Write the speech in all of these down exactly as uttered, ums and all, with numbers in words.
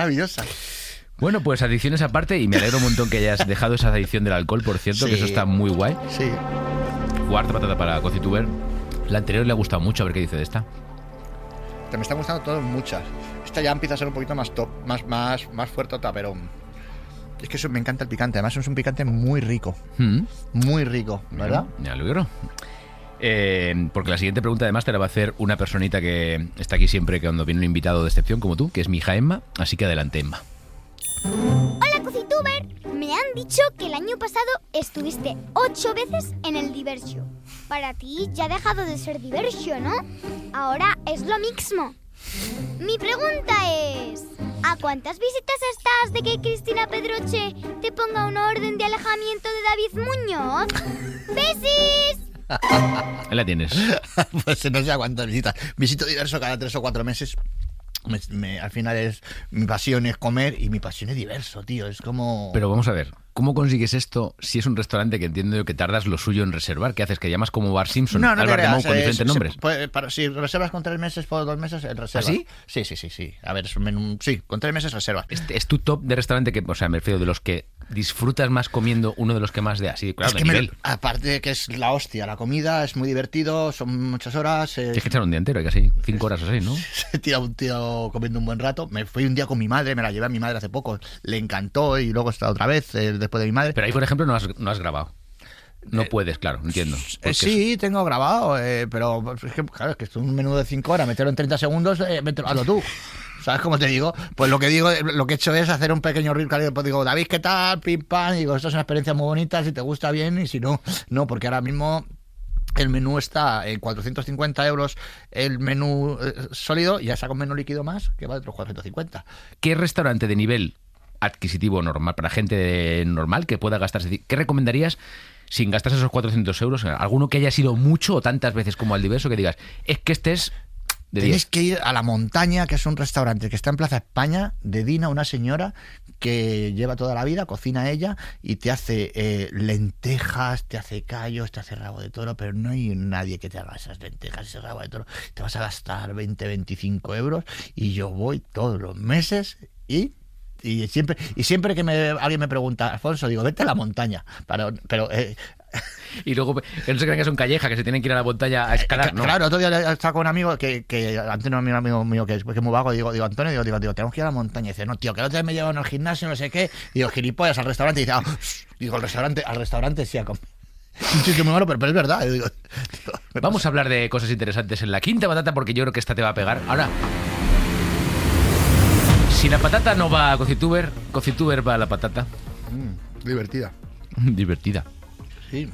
maravillosa. Bueno, pues adicciones aparte, y me alegro un montón que hayas dejado esa adicción del alcohol, por cierto, Sí. que eso está muy guay. Sí. Cuarta patata para CociTuber. La anterior le ha gustado mucho, a ver qué dice de esta. Te me están gustando todas muchas. Esta ya empieza a ser un poquito más top, más, más, más fuertota, pero es que eso me encanta el picante. Además es un picante muy rico, Mm. muy rico, ¿verdad? Me alegro. Eh, porque la siguiente pregunta además te la va a hacer una personita que está aquí siempre que cuando viene un invitado de excepción como tú, que es mi hija Emma. Así que adelante, Emma. Hola, CociTuber. Me han dicho que el año pasado estuviste ocho veces en el Diversio. Para ti ya ha dejado de ser Diversio, ¿no? Ahora es lo mismo. Mi pregunta es... ¿a cuántas visitas estás de que Cristina Pedroche te ponga una orden de alejamiento de David Muñoz? ¡Besis! Ahí la tienes. Pues no sé a cuántas visitas. Visito Diverso cada tres o cuatro meses. Me, me, al final es mi pasión es comer y mi pasión es Diverso, tío. Es como... Pero vamos a ver, ¿cómo consigues esto si es un restaurante que entiendo yo que tardas lo suyo en reservar? ¿Qué haces? ¿Que llamas como Bar Simpson? No, no al te Bar de creas, Mou con eh, diferentes se- nombres. pues, para, si reservas con tres meses por dos meses, el reserva. ¿Ah, sí? Sí, sí, sí, sí. A ver, es un menú... Sí, con tres meses reserva. Este es tu top de restaurante que, o sea, me refiero de los que disfrutas más comiendo, uno de los que más de así, claro, es de que me- nivel. aparte de que es la hostia, la comida es muy divertido, son muchas horas. Eh, Tienes que echar un día entero, hay casi cinco horas o seis, ¿no? se tira un tío comiendo un buen rato. Me fui un día con mi madre, me la llevé a mi madre hace poco, le encantó y luego está otra vez eh, después de mi madre. Pero ahí, por ejemplo, no has, no has grabado. No Eh, puedes, claro, entiendo. Eh, Porque sí, tengo grabado, eh, pero es que, claro, es que es un menú de cinco horas, meterlo en treinta segundos, eh, mételo, hazlo tú. ¿Sabes cómo te digo? Pues lo que digo, lo que he hecho es hacer un pequeño reel, pues digo, David, ¿qué tal? Pim, pam, y digo, esto es una experiencia muy bonita, si te gusta bien, y si no, no, porque ahora mismo el menú está en cuatrocientos cincuenta euros el menú eh, sólido, y ya saca un menú líquido más que va de otros cuatrocientos cincuenta. ¿qué restaurante de nivel adquisitivo normal, para gente normal que pueda gastarse, qué recomendarías sin gastarse esos cuatrocientos euros? ¿Alguno que haya sido mucho o tantas veces como al Diverso que digas, es que este es de Tenéis diez? que ir a La Montaña, que es un restaurante que está en Plaza España, de Dina, una señora que lleva toda la vida, cocina ella y te hace eh, lentejas, te hace callos, te hace rabo de toro, pero no hay nadie que te haga esas lentejas, ese rabo de toro. Te vas a gastar veinte, veinticinco euros y yo voy todos los meses y... Y siempre, y siempre que me, alguien me pregunta, Alfonso, digo, vete a La Montaña. Pero, pero eh, Y luego que no se crean que son callejas, que se tienen que ir a la montaña a escalar, ¿no? Claro, otro día estaba con un amigo que, que Antonio, mi amigo mío, que es, que es muy vago, digo, digo, Antonio, digo, digo, digo, tenemos que ir a la montaña. Y dice, no, tío, que el otro día me llevan al gimnasio, no sé qué. Digo, gilipollas, al restaurante. Y dice, ah, digo, al restaurante, al restaurante sí, a comer. Un sitio muy malo, pero, pero es verdad. Digo, digo, Vamos a hablar de cosas interesantes en la quinta patata porque yo creo que esta te va a pegar. Ahora, si la patata no va a CociTuber, CociTuber va a la patata. mm, divertida. Divertida. Sí.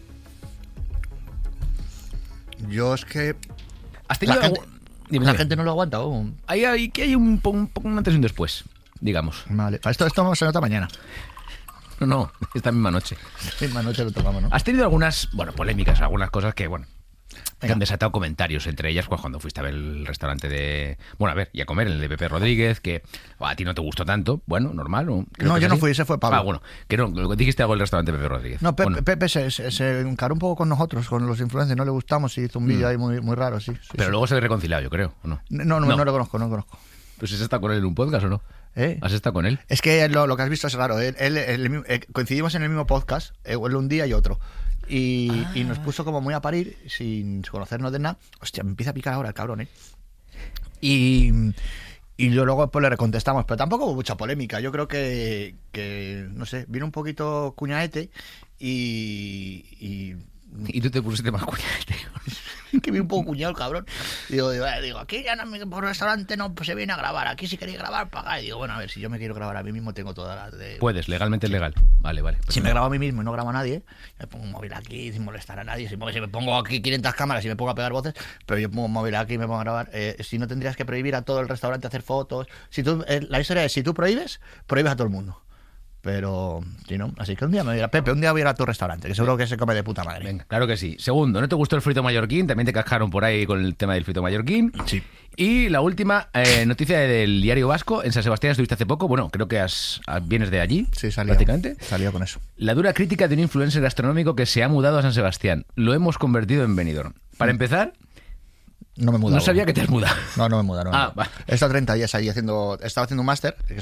Yo es que... ¿Has tenido La, algún- gente, Dime, la dime. gente no lo aguanta aún. Hay, hay, que hay un, po- un poco un antes y un después, digamos. Vale, esto, esto se nota mañana. No, no, esta misma noche. Misma noche lo tomamos, ¿no? Has tenido algunas, bueno, polémicas, algunas cosas que, bueno, que Venga. han desatado comentarios, entre ellas pues, cuando fuiste a ver el restaurante de... Bueno, a ver, y a comer, el de Pepe Rodríguez, que oh, a ti no te gustó tanto. Bueno, normal. ¿no? Creo No, que yo es no así. fui, ese fue Pablo. Ah, bueno, que no, dijiste algo del restaurante de Pepe Rodríguez. No, Pepe, Bueno, Pepe se, se, se encaró un poco con nosotros, con los influencers, no le gustamos y hizo un vídeo ahí muy, muy raro, sí. sí, pero sí. luego se habéis reconciliado, yo creo, ¿o no? No, no, no, no lo conozco, no lo conozco. Pues has estado con él en un podcast, ¿o no? ¿Eh? ¿Has estado con él? Es que lo, lo que has visto es raro. Él, él- él- eh, coincidimos en el mismo podcast, eh, él un día y otro. Y, Ah. y nos puso como muy a parir, sin conocernos de nada. Hostia, me empieza a picar ahora el cabrón, ¿eh? Y, y yo luego pues le recontestamos, pero tampoco hubo mucha polémica. Yo creo que, que no sé, vino un poquito cuñaete y... y Y tú te pusiste más cuñadete. que vi un poco cuñado el cabrón. Y digo, digo, eh, digo, aquí ya no, me- por restaurante no pues, se viene a grabar. Aquí si queréis grabar, pagáis. Y digo, bueno, a ver, si yo me quiero grabar a mí mismo, tengo todas las de... Puedes, legalmente es legal. Vale, vale. Pues Si no. me grabo a mí mismo y no grabo a nadie, me pongo un móvil aquí sin molestar a nadie. Si me, si me pongo aquí quinientas cámaras y me pongo a pegar voces, pero yo pongo un móvil aquí y me pongo a grabar. Eh, si no, tendrías que prohibir a todo el restaurante hacer fotos. Si tú, eh, la historia es, si tú prohíbes, prohíbes a todo el mundo. Pero, si no, así que un día me voy a ir a Pepe, un día voy a ir a tu restaurante, que seguro que se come de puta madre. Venga, claro que sí. Segundo, ¿no te gustó el frito mallorquín? También te cascaron por ahí con el tema del frito mallorquín. Sí. Y la última eh, noticia del Diario Vasco. En San Sebastián estuviste hace poco. Bueno, creo que has, has- vienes de allí. Sí, salió. Prácticamente. Salió con eso. La dura crítica de un influencer gastronómico que se ha mudado a San Sebastián. Lo hemos convertido en Benidorm. Para empezar, No me he mudado. no sabía que te has mudado. No, no me he mudado. No, Ah, no. vale. He estado treinta días ahí haciendo. He estado haciendo un máster.